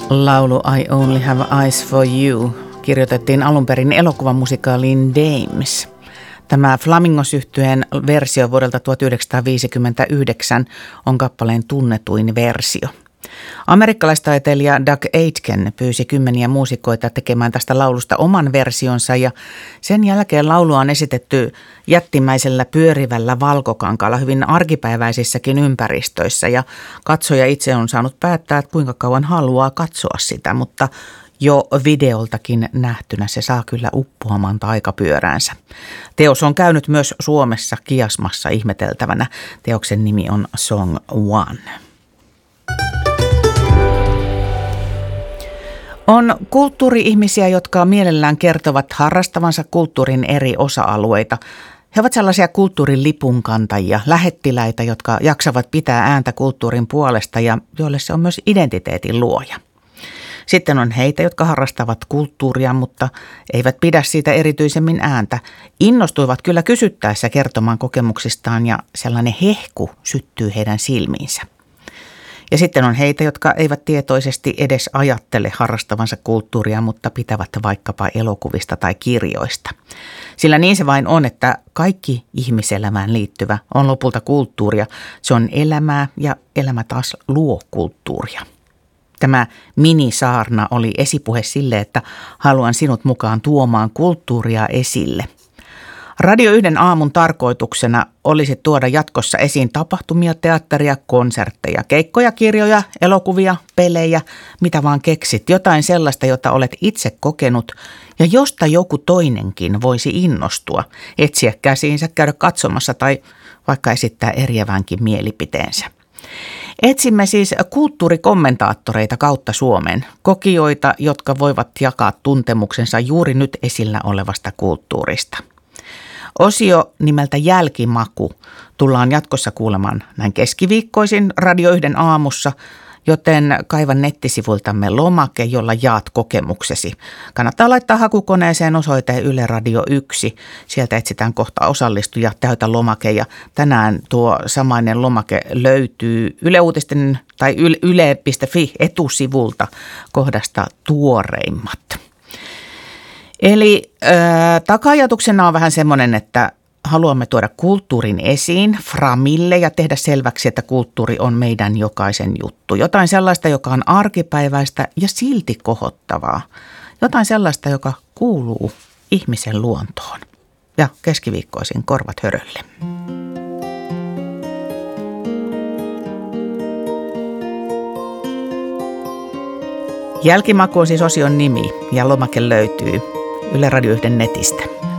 Laulu I Only Have Eyes for You kirjoitettiin alun perin elokuvamusikaaliin Dames. Tämä Flamingos-yhtyeen versio vuodelta 1959 on kappaleen tunnetuin versio. Amerikkalaistaiteilija Doug Aitken pyysi kymmeniä muusikoita tekemään tästä laulusta oman versionsa ja sen jälkeen laulua on esitetty jättimäisellä pyörivällä valkokankaalla hyvin arkipäiväisissäkin ympäristöissä ja katsoja itse on saanut päättää, että kuinka kauan haluaa katsoa sitä, mutta jo videoltakin nähtynä se saa kyllä uppoamaan taikapyöräänsä. Teos on käynyt myös Suomessa kiasmassa ihmeteltävänä. Teoksen nimi on Song One. On kulttuuri-ihmisiä, jotka mielellään kertovat harrastavansa kulttuurin eri osa-alueita. He ovat sellaisia kulttuurin lipunkantajia, lähettiläitä, jotka jaksavat pitää ääntä kulttuurin puolesta ja joille se on myös identiteetin luoja. Sitten on heitä, jotka harrastavat kulttuuria, mutta eivät pidä siitä erityisemmin ääntä. Innostuivat kyllä kysyttäessä kertomaan kokemuksistaan ja sellainen hehku syttyy heidän silmiinsä. Ja sitten on heitä, jotka eivät tietoisesti edes ajattele harrastavansa kulttuuria, mutta pitävät vaikkapa elokuvista tai kirjoista. Sillä niin se vain on, että kaikki ihmiselämään liittyvä on lopulta kulttuuria. Se on elämää ja elämä taas luo kulttuuria. Tämä minisaarna oli esipuhe sille, että haluan sinut mukaan tuomaan kulttuuria esille. Radio 1 aamun tarkoituksena olisi tuoda jatkossa esiin tapahtumia, teatteria, konsertteja, keikkoja, kirjoja, elokuvia, pelejä, mitä vaan keksit. Jotain sellaista, jota olet itse kokenut ja josta joku toinenkin voisi innostua, etsiä käsiinsä, käydä katsomassa tai vaikka esittää eriävänkin mielipiteensä. Etsimme siis kulttuurikommentaattoreita kautta Suomen, kokijoita, jotka voivat jakaa tuntemuksensa juuri nyt esillä olevasta kulttuurista. Osio nimeltä Jälkimaku tullaan jatkossa kuulemaan näin keskiviikkoisin Radio 1 aamussa, joten kaivan nettisivuiltamme lomake, jolla jaat kokemuksesi. Kannattaa laittaa hakukoneeseen osoite Yle Radio 1. Sieltä etsitään kohta osallistuja, täytä lomake ja tänään tuo samainen lomake löytyy Yle Uutisten tai yle.fi etusivulta kohdasta tuoreimmat. Eli taka-ajatuksena on vähän semmoinen, että haluamme tuoda kulttuurin esiin framille ja tehdä selväksi, että kulttuuri on meidän jokaisen juttu. Jotain sellaista, joka on arkipäiväistä ja silti kohottavaa. Jotain sellaista, joka kuuluu ihmisen luontoon. Ja keskiviikkoisin korvat hörölle. Jälkimaku on siis osion nimi ja lomake löytyy Yle Radio 1 netistä.